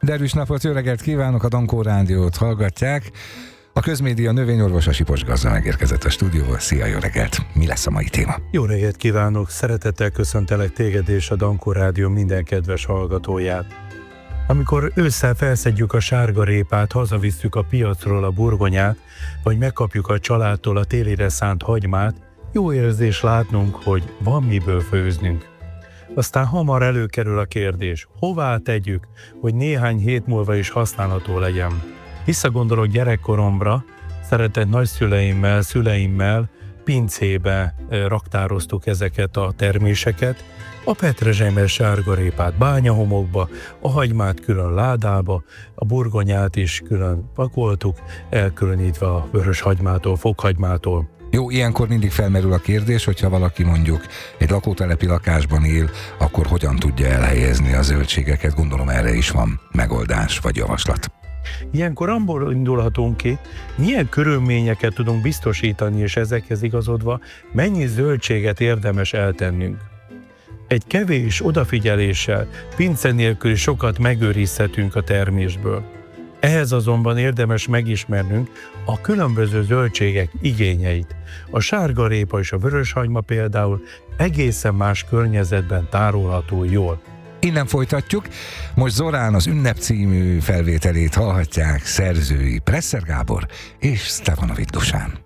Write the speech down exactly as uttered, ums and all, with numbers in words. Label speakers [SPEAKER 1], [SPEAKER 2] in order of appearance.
[SPEAKER 1] Derűs napot, jó reggelt kívánok, a Dankó Rádiót hallgatják. A Közmédia növényorvosa Sipos Gazda megérkezett a stúdióba. Szia, jó reggelt! Mi lesz a mai téma?
[SPEAKER 2] Jó reggelt kívánok! Szeretettel köszöntelek téged és a Dankó Rádió minden kedves hallgatóját. Amikor ősszel felszedjük a sárgarépát, hazavisszük a piacról a burgonyát, vagy megkapjuk a családtól a télire szánt hagymát, jó érzés látnunk, hogy van miből főznünk. Aztán hamar előkerül a kérdés, hová tegyük, hogy néhány hét múlva is használható legyen. Visszagondolok gyerekkoromra, szeretett nagyszüleimmel, szüleimmel pincébe raktároztuk ezeket a terméseket, a petrezselymes sárgarépát bányahomokba, a hagymát külön ládába, a burgonyát is külön pakoltuk, elkülönítve a vörös hagymától, fokhagymától.
[SPEAKER 1] Jó, ilyenkor mindig felmerül a kérdés, hogyha valaki mondjuk egy lakótelepi lakásban él, akkor hogyan tudja elhelyezni a zöldségeket? Gondolom erre is van megoldás vagy javaslat.
[SPEAKER 2] Ilyenkor abból indulhatunk ki, milyen körülményeket tudunk biztosítani, és ezekhez igazodva mennyi zöldséget érdemes eltennünk. Egy kevés odafigyeléssel, pince nélkül is sokat megőrizhetünk a termésből. Ehhez azonban érdemes megismernünk a különböző zöldségek igényeit. A sárgarépa és a vöröshagyma például egészen más környezetben tárolható jól.
[SPEAKER 1] Innen folytatjuk. Most Zorán az Ünnep című felvételét hallhatják, szerzői Presser Gábor és Stefanovics Dušan.